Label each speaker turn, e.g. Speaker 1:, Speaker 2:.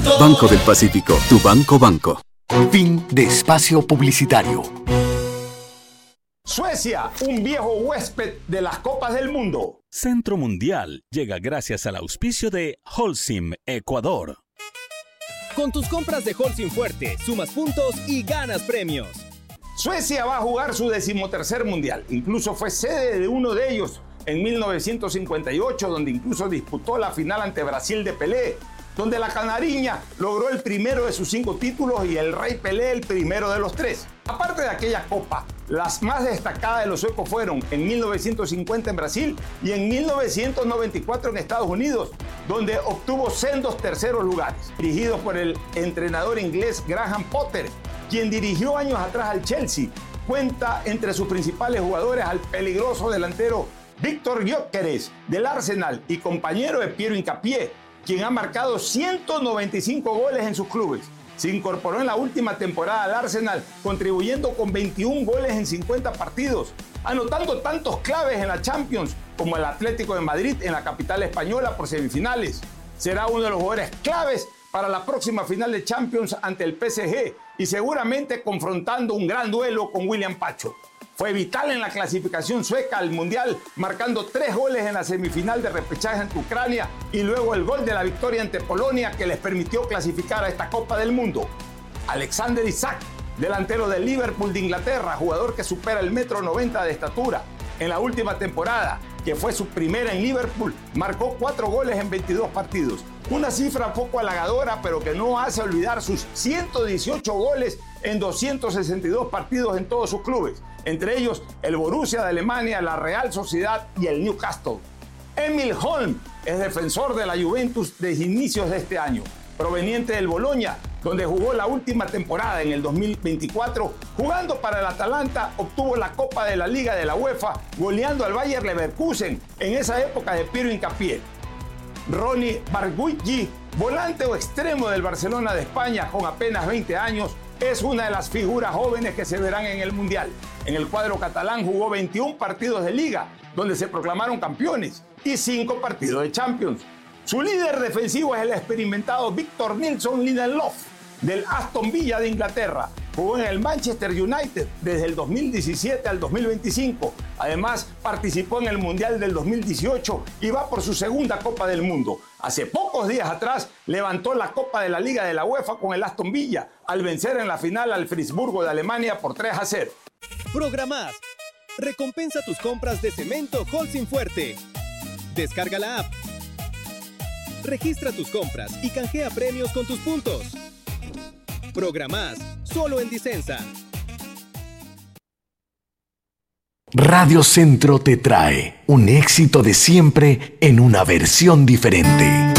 Speaker 1: Banco del Pacífico, tu banco.
Speaker 2: Fin de espacio publicitario.
Speaker 3: Suecia, un viejo huésped de las Copas del Mundo.
Speaker 4: Centro Mundial llega gracias al auspicio de Holcim Ecuador.
Speaker 5: Con tus compras de Holcim Fuerte, sumas puntos y ganas premios.
Speaker 3: Suecia va a jugar su 13º Mundial. Incluso fue sede de uno de ellos en 1958, donde incluso disputó la final ante Brasil de Pelé, donde la canariña logró el primero de sus 5 títulos y el Rey Pelé el primero de los 3. Aparte de aquella copa, las más destacadas de los suecos fueron en 1950 en Brasil y en 1994 en Estados Unidos, donde obtuvo sendos terceros lugares, dirigidos por el entrenador inglés Graham Potter, quien dirigió años atrás al Chelsea. Cuenta entre sus principales jugadores al peligroso delantero Víctor Gyökeres del Arsenal y compañero de Piero Hincapié, quien ha marcado 195 goles en sus clubes. Se incorporó en la última temporada al Arsenal, contribuyendo con 21 goles en 50 partidos, anotando tantos claves en la Champions como el Atlético de Madrid en la capital española por semifinales. Será uno de los jugadores claves para la próxima final de Champions ante el PSG y seguramente confrontando un gran duelo con William Pacho. Fue vital en la clasificación sueca al Mundial, marcando 3 goles en la semifinal de repechaje ante Ucrania y luego el gol de la victoria ante Polonia que les permitió clasificar a esta Copa del Mundo. Alexander Isak, delantero del Liverpool de Inglaterra, jugador que supera el 1,90 m de estatura. En la última temporada, que fue su primera en Liverpool, marcó 4 goles en 22 partidos. Una cifra poco halagadora, pero que no hace olvidar sus 118 goles en 262 partidos en todos sus clubes, entre ellos el Borussia de Alemania, la Real Sociedad y el Newcastle. Emil Holm es defensor de la Juventus desde inicios de este año, proveniente del Bologna, donde jugó la última temporada en el 2024. Jugando para el Atalanta, obtuvo la Copa de la Liga de la UEFA, goleando al Bayer Leverkusen en esa época de Piero Hincapié. Ronnie Barguigui, volante o extremo del Barcelona de España con apenas 20 años, es una de las figuras jóvenes que se verán en el Mundial. En el cuadro catalán jugó 21 partidos de Liga, donde se proclamaron campeones, y 5 partidos de Champions. Su líder defensivo es el experimentado Victor Nilsson Lindelof, del Aston Villa de Inglaterra. Jugó en el Manchester United desde el 2017 al 2025. Además, participó en el Mundial del 2018 y va por su segunda Copa del Mundo. Hace pocos días atrás levantó la Copa de la Liga de la UEFA con el Aston Villa, al vencer en la final al Friburgo de Alemania por 3-0.
Speaker 5: Programás. Recompensa tus compras de cemento Holcim Fuerte. Descarga la app. Registra tus compras y canjea premios con tus puntos. Programás, solo en Disensa.
Speaker 2: Radio Centro te trae un éxito de siempre en una versión diferente.